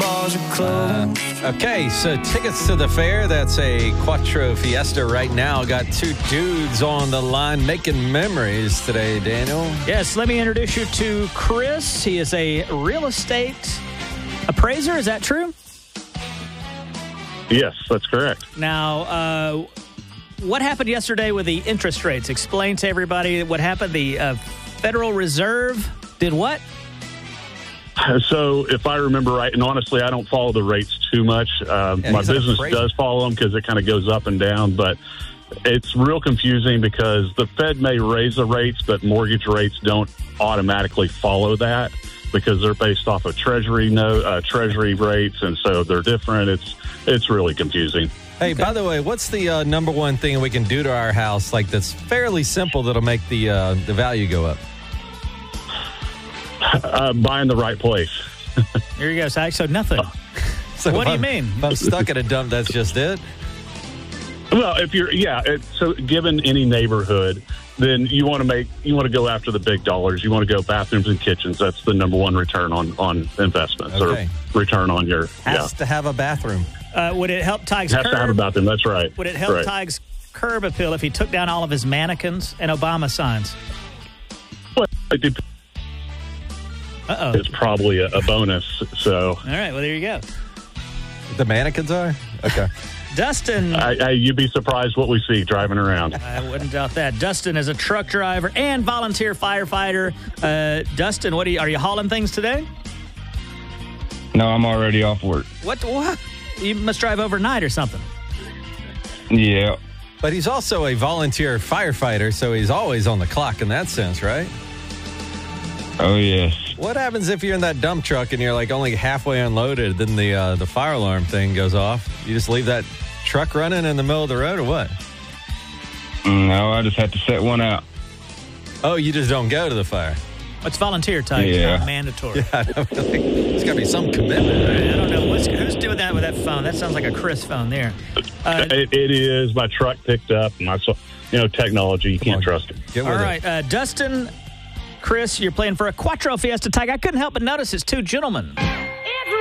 bars are closed. Okay, so tickets to the fair. That's a Quattro Fiesta right now. Got two dudes on the line making memories today, Daniel. Yes, let me introduce you to Chris. He is a real estate appraiser. Is that true? Yes, that's correct. Now, what happened yesterday with the interest rates? Explain to everybody what happened. The Federal Reserve did what? So if I remember right, and honestly, I don't follow the rates too much. My business does follow them because it kind of goes up and down, but it's real confusing because the Fed may raise the rates, but mortgage rates don't automatically follow that because they're based off of Treasury rates, and so they're different. It's really confusing. Hey, by the way, what's the number one thing we can do to our house, like that's fairly simple that'll make the value go up? Buying the right place. Here you go, Zach. So nothing. So what do you mean? If I'm stuck at a dump, that's just it? Well, if you're, so given any neighborhood, then you want to go after the big dollars. You want to go bathrooms and kitchens. That's the number one return on investments or return on your. Has to have a bathroom. Would it help Tig's curb? Has to have a bathroom. That's right. Would it help Tig's curb appeal if he took down all of his mannequins and Obama signs? Well, Uh-oh. It's probably a bonus. So. All right. Well, there you go. The mannequins are? Okay. Dustin. You'd be surprised what we see driving around. I wouldn't doubt that. Dustin is a truck driver and volunteer firefighter. Dustin, are you hauling things today? No, I'm already off work. What? You must drive overnight or something. Yeah. But he's also a volunteer firefighter, so he's always on the clock in that sense, right? Oh, yes. What happens if you're in that dump truck and you're like only halfway unloaded, then the fire alarm thing goes off? You just leave that truck running in the middle of the road or what? No, I just have to set one out. Oh, you just don't go to the fire? It's volunteer type. Yeah. It's not mandatory. Yeah, there's got to be some commitment. Right, I don't know. Who's doing that with that phone? That sounds like a Chris phone there. It is. My truck picked up, and technology, you can't trust it. All right, Dustin, Chris, you're playing for a Quattro Fiesta Tig. I couldn't help but notice it's two gentlemen.